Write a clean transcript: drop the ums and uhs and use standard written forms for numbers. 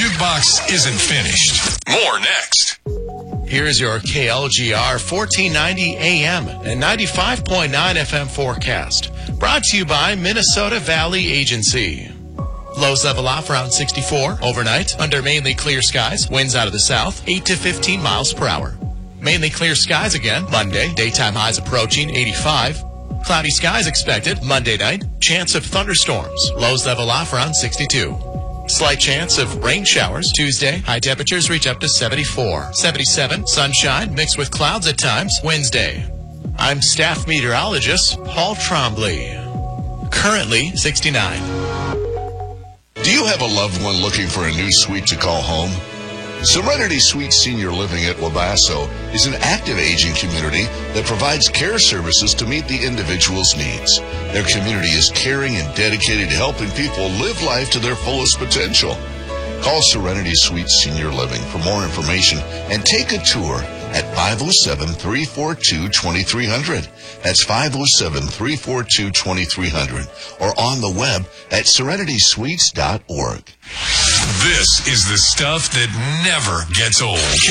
Jukebox isn't finished. More next. Here's your KLGR 1490 AM and 95.9 FM forecast. Brought to you by Minnesota Valley Agency. Lows level off around 64 overnight under mainly clear skies. Winds out of the south, 8 to 15 miles per hour. Mainly clear skies again Monday. Daytime highs approaching 85. Cloudy skies expected Monday night. Chance of thunderstorms. Lows level off around 62. Slight chance of rain showers Tuesday. High temperatures reach up to 74. 77. Sunshine mixed with clouds at times Wednesday. I'm staff meteorologist Paul Trombley. Currently 69. Do you have a loved one looking for a new suite to call home? Serenity Suite Senior Living at Wabasso is an active aging community that provides care services to meet the individual's needs. Their community is caring and dedicated to helping people live life to their fullest potential. Call Serenity Suite Senior Living for more information and take a tour at 507-342-2300. That's 507-342-2300 or on the web at serenitysuites.org. This is the stuff that never gets old.